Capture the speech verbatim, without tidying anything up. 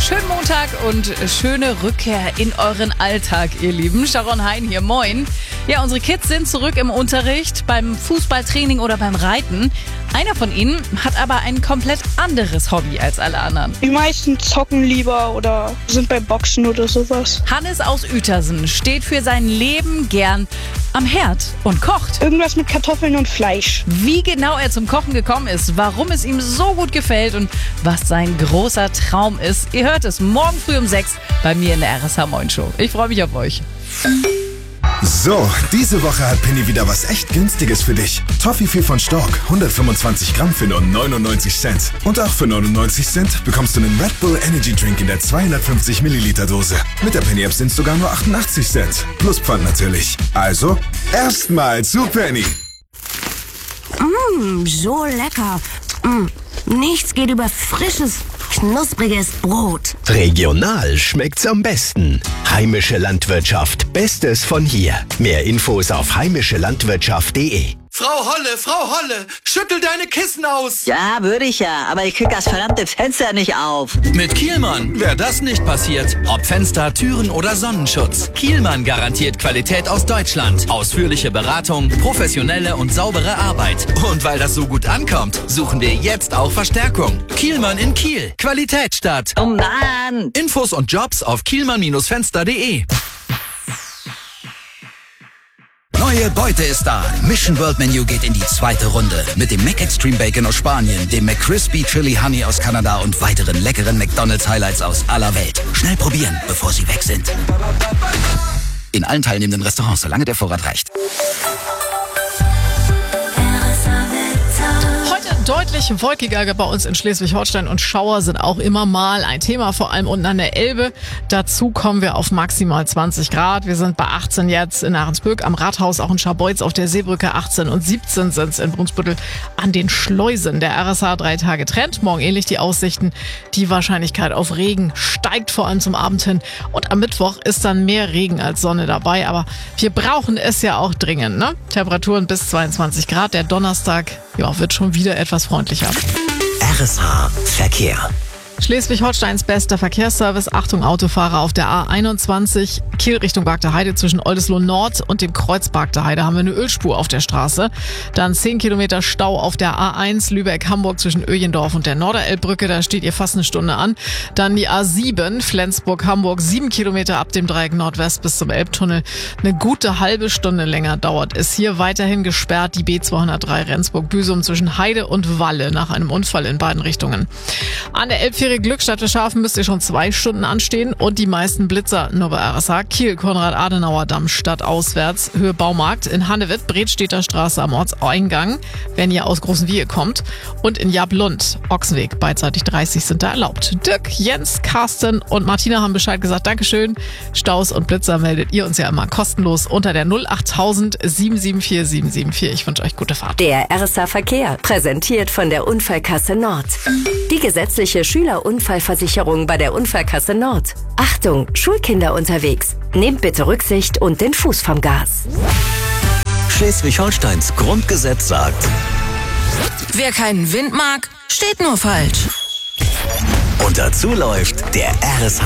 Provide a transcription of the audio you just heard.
Schönen Montag und schöne Rückkehr in euren Alltag, ihr Lieben. Sharon Hein hier, moin. Ja, unsere Kids sind zurück im Unterricht, beim Fußballtraining oder beim Reiten. Einer von ihnen hat aber ein komplett anderes Hobby als alle anderen. Die meisten zocken lieber oder sind bei Boxen oder sowas. Hannes aus Uetersen steht für sein Leben gern am Herd und kocht. Irgendwas mit Kartoffeln und Fleisch. Wie genau er zum Kochen gekommen ist, warum es ihm so gut gefällt und was sein großer Traum ist, ihr hört es morgen früh um sechs bei mir in der R S H Moin Show. Ich freue mich auf euch. So, diese Woche hat Penny wieder was echt Günstiges für dich. Toffifee von Stork, hundertfünfundzwanzig Gramm für nur neunundneunzig Cent. Und auch für neunundneunzig Cent bekommst du einen Red Bull Energy Drink in der zweihundertfünfzig Milliliter Dose. Mit der Penny App sind es sogar nur achtundachtzig Cent. Plus Pfand natürlich. Also, erstmal zu Penny. Mmm, so lecker. Mm, nichts geht über frisches, knuspriges Brot. Regional schmeckt's am besten. Heimische Landwirtschaft, Bestes von hier. Mehr Infos auf heimische landwirtschaft punkt de. Frau Holle, Frau Holle, schüttel deine Kissen aus. Ja, würde ich ja, aber ich krieg das verdammte Fenster nicht auf. Mit Kielmann wäre das nicht passiert. Ob Fenster, Türen oder Sonnenschutz. Kielmann garantiert Qualität aus Deutschland. Ausführliche Beratung, professionelle und saubere Arbeit. Und weil das so gut ankommt, suchen wir jetzt auch Verstärkung. Kielmann in Kiel. Qualität statt. Oh Mann! Infos und Jobs auf kielmann Fenster punkt de. Neue Beute ist da. Mission World Menu geht in die zweite Runde. Mit dem Mac Extreme Bacon aus Spanien, dem McCrispy Chili Honey aus Kanada und weiteren leckeren McDonald's Highlights aus aller Welt. Schnell probieren, bevor sie weg sind. In allen teilnehmenden Restaurants, solange der Vorrat reicht. Deutlich wolkiger bei uns in Schleswig-Holstein und Schauer sind auch immer mal ein Thema, vor allem unten an der Elbe. Dazu kommen wir auf maximal zwanzig Grad. Wir sind bei achtzehn jetzt in Ahrensböck am Rathaus, auch in Scharbeutz auf der Seebrücke achtzehn und siebzehn sind es in Brunsbüttel an den Schleusen. Der R S H drei Tage Trend, morgen ähnlich die Aussichten. Die Wahrscheinlichkeit auf Regen steigt vor allem zum Abend hin und am Mittwoch ist dann mehr Regen als Sonne dabei, aber wir brauchen es ja auch dringend, ne? Temperaturen bis zweiundzwanzig Grad. Der Donnerstag, ja, wird schon wieder etwas freundlicher. R S H Verkehr. Schleswig-Holsteins bester Verkehrsservice. Achtung, Autofahrer auf der A einundzwanzig, Kiel Richtung Bagde Heide zwischen Oldesloe Nord und dem Kreuz Bagde Heide haben wir eine Ölspur auf der Straße. Dann zehn Kilometer Stau auf der A eins Lübeck-Hamburg zwischen Öjendorf und der Norderelbbrücke. Da steht ihr fast eine Stunde an. Dann die A sieben Flensburg-Hamburg, sieben Kilometer ab dem Dreieck Nordwest bis zum Elbtunnel. Eine gute halbe Stunde länger dauert es. Hier weiterhin gesperrt die B zweihundertdrei Rendsburg-Büsum zwischen Heide und Walle nach einem Unfall in beiden Richtungen. An der Elbfähre Glückstadt für Schafen müsst ihr schon zwei Stunden anstehen und die meisten Blitzer nur bei R S H. Kiel, Konrad-Adenauer-Damm, stadtauswärts, Höhe Baumarkt, in Hannewitt, Bredstädter Straße am Ortseingang, wenn ihr aus Großenwiehe kommt, und in Jablund, Ochsenweg, beidseitig dreißig sind da erlaubt. Dirk, Jens, Carsten und Martina haben Bescheid gesagt, Dankeschön. Staus und Blitzer meldet ihr uns ja immer kostenlos unter der null achttausend sieben sieben vier sieben sieben vier. Ich wünsche euch gute Fahrt. Der R S H Verkehr, präsentiert von der Unfallkasse Nord. Die gesetzliche Schülerunfallversicherung bei der Unfallkasse Nord. Achtung, Schulkinder unterwegs. Nehmt bitte Rücksicht und den Fuß vom Gas. Schleswig-Holsteins Grundgesetz sagt: Wer keinen Wind mag, steht nur falsch. Und dazu läuft der R S H